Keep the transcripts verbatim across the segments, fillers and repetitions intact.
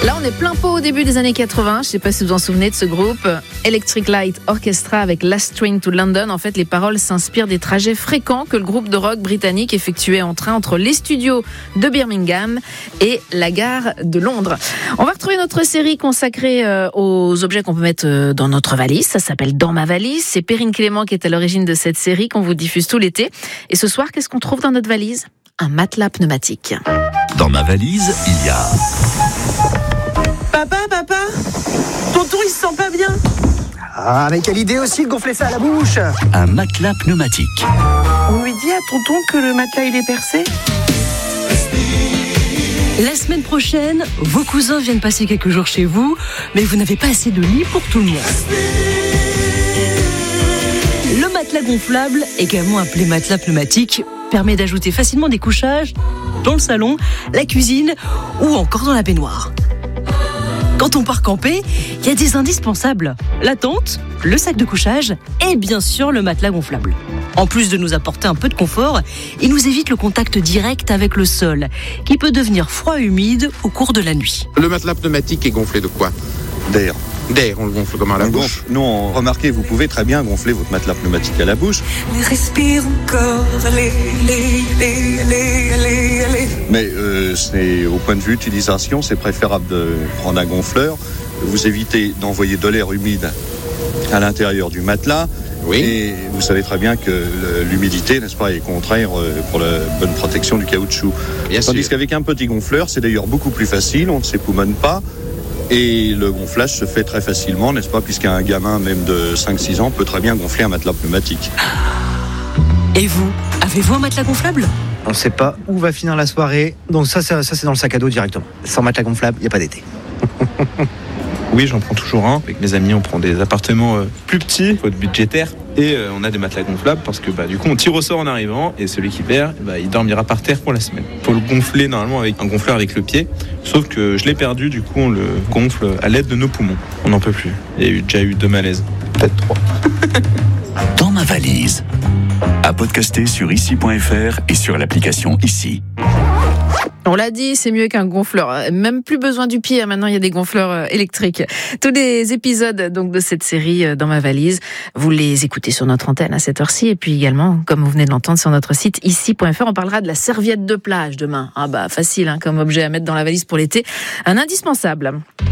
Là, on est plein pot au début des années quatre-vingts. Je ne sais pas si vous vous en souvenez de ce groupe. Electric Light Orchestra avec Last Train to London. En fait, les paroles s'inspirent des trajets fréquents que le groupe de rock britannique effectuait en train entre les studios de Birmingham et la gare de Londres. On va retrouver notre série consacrée aux objets qu'on peut mettre dans notre valise. Ça s'appelle Dans ma valise. C'est Perrine Clément qui est à l'origine de cette série qu'on vous diffuse tout l'été. Et ce soir, qu'est-ce qu'on trouve dans notre valise ? Un matelas pneumatique. Dans ma valise, il y a... Papa, papa, tonton il se sent pas bien. Ah, mais quelle idée aussi de gonfler ça à la bouche. Un matelas pneumatique. On lui dit à tonton que le matelas il est percé. La semaine prochaine, vos cousins viennent passer quelques jours chez vous, mais vous n'avez pas assez de lit pour tout le monde. Le matelas gonflable, également appelé matelas pneumatique, permet d'ajouter facilement des couchages dans le salon, la cuisine ou encore dans la baignoire. Quand on part camper, il y a des indispensables. La tente, le sac de couchage et bien sûr le matelas gonflable. En plus de nous apporter un peu de confort, il nous évite le contact direct avec le sol, qui peut devenir froid et humide au cours de la nuit. Le matelas pneumatique est gonflé de quoi ? D'air. D'air, on le gonfle comment à la on bouche gonfle. Non, remarquez, vous pouvez très bien gonfler votre matelas pneumatique à la bouche. Respire encore, allez, allez, allez, allez, allez, allez. Mais euh, c'est, au point de vue utilisation, c'est préférable de prendre un gonfleur. Vous évitez d'envoyer de l'air humide à l'intérieur du matelas. Oui. Et vous savez très bien que l'humidité, n'est-ce pas, est contraire pour la bonne protection du caoutchouc. Bien Tandis sûr. qu'avec un petit gonfleur, c'est d'ailleurs beaucoup plus facile, on ne s'époumonne pas. Et le gonflage se fait très facilement, n'est-ce pas, puisqu'un gamin même de cinq six ans peut très bien gonfler un matelas pneumatique. Et vous, avez-vous un matelas gonflable ? On ne sait pas où va finir la soirée, donc ça, ça, ça c'est dans le sac à dos directement. Sans matelas gonflable, il n'y a pas d'été. Oui, j'en prends toujours un. Avec mes amis, on prend des appartements euh, plus petits, faute budgétaire. Et euh, on a des matelas gonflables parce que bah, du coup, on tire au sort en arrivant. Et celui qui perd, bah, il dormira par terre pour la semaine. Il faut le gonfler normalement avec un gonfleur avec le pied. Sauf que je l'ai perdu, du coup, on le gonfle à l'aide de nos poumons. On n'en peut plus. Il y a eu, déjà eu deux malaises. Peut-être trois. Dans ma valise. À podcaster sur ici point f r et sur l'application Ici. On l'a dit, c'est mieux qu'un gonfleur. Même plus besoin du pied. Maintenant, il y a des gonfleurs électriques. Tous les épisodes donc de cette série Dans ma valise, vous les écoutez sur notre antenne à cette heure-ci. Et puis également, comme vous venez de l'entendre sur notre site ici point f r, on parlera de la serviette de plage demain. Ah bah facile hein, comme objet à mettre dans la valise pour l'été. Un indispensable.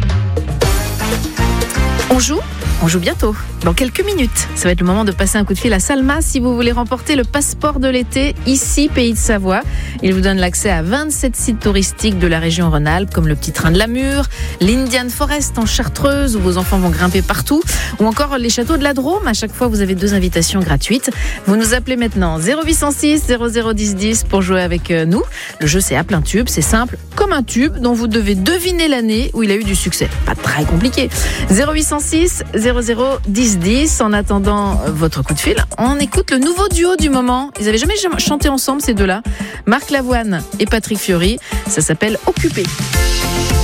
On joue On joue bientôt, dans quelques minutes. Ça va être le moment de passer un coup de fil à Salma si vous voulez remporter le passeport de l'été ici, Pays de Savoie. Il vous donne l'accès à vingt-sept sites touristiques de la région Rhône-Alpes, comme le Petit Train de la Mure, l'Indian Forest en Chartreuse, où vos enfants vont grimper partout, ou encore les châteaux de la Drôme. À chaque fois, vous avez deux invitations gratuites. Vous nous appelez maintenant zéro huit cent six zéro zéro dix dix pour jouer avec nous. Le jeu, c'est à plein tube, c'est simple, comme un tube dont vous devez deviner l'année où il a eu du succès. Pas très compliqué. zéro huit cent six zéro zéro dix dix. En attendant votre coup de fil, on écoute le nouveau duo du moment. Ils n'avaient jamais chanté ensemble, ces deux-là. Marc Lavoine et Patrick Fiori. Ça s'appelle Occupé.